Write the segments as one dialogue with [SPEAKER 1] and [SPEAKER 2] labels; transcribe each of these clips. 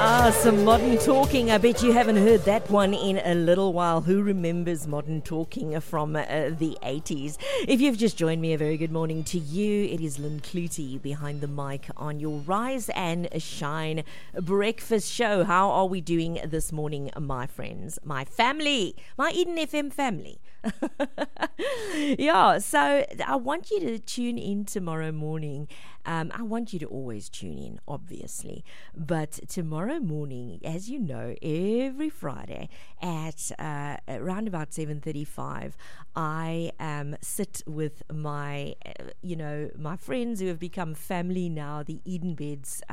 [SPEAKER 1] Some Modern Talking. I bet you haven't heard that one in a little while. Who remembers Modern Talking from the 80s? If you've just joined me, a very good morning to you. It is Lynn Clutie behind the mic on your Rise and Shine breakfast show. How are we doing this morning, my friends, my family, my Eden FM family? Yeah, so I want you to tune in tomorrow morning. I want you to always tune in, obviously, but tomorrow morning, as you know, every Friday at around about 7:35, I sit with my my friends who have become family now, the Eden Beds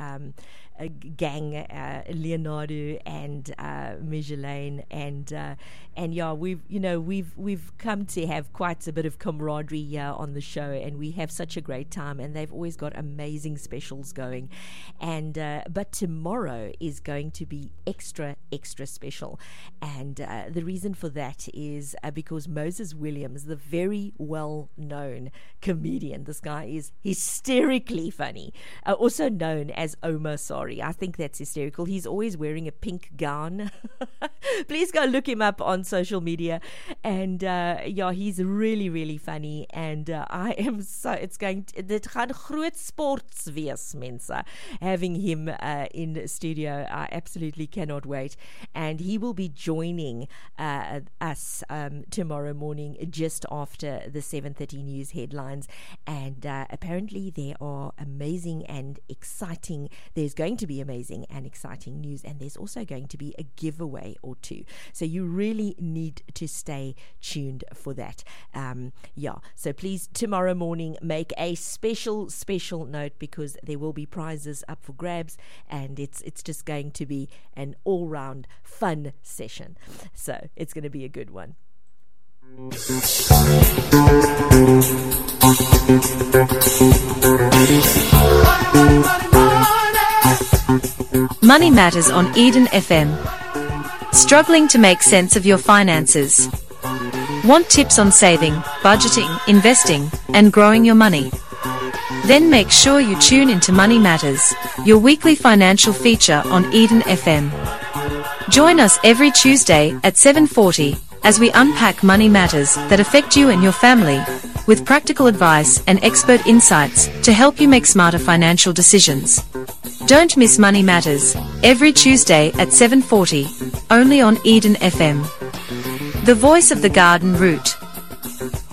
[SPEAKER 1] gang, Leonardo and Mijelaine, and yeah, we've come to have quite a bit of camaraderie here on the show, and we have such a great time, and they've always got amazing specials going, and but tomorrow is going to be extra special, and the reason for that is because Moses Williams, the very well-known comedian, this guy is hysterically funny, also known as Omar Sorry. I think that's hysterical. He's always wearing a pink gown. Please go look him up on social media, and yeah, he's really funny, and I am so, dit gaan groot sports wees, mense, having him in studio. I absolutely cannot wait, and he will be joining us tomorrow morning just after the 7:30 news headlines, and apparently there are amazing and exciting, there's going to be amazing and exciting news, and there's also going to be a giveaway or two, so you really need to stay tuned for that. Yeah, so please tomorrow morning make a special note, because there will be prizes up for grabs, and it's just going to be an all-round fun session, so it's going to be a good one.
[SPEAKER 2] Money Matters on Eden FM. Struggling to make sense of your finances? Want tips on saving, budgeting, investing, and growing your money? Then make sure you tune into Money Matters, your weekly financial feature on Eden FM. Join us every Tuesday at 7:40 as we unpack money matters that affect you and your family, with practical advice and expert insights to help you make smarter financial decisions. Don't miss Money Matters, every Tuesday at 7:40, only on Eden FM. The voice of the garden route.